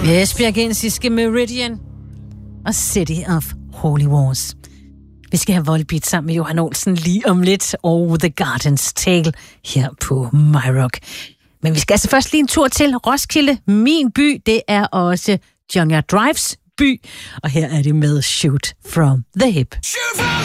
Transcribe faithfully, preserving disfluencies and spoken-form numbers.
Esbjergensiske Meridian og City of Holy Wars. Vi skal have Volbeat sammen med Johan Olsen lige om lidt, og The Garden's Tale her på MyRock. Men vi skal altså først lige en tur til Roskilde, min by. Det er også Junkyard Drives by, og her er det med Shoot from the Hip.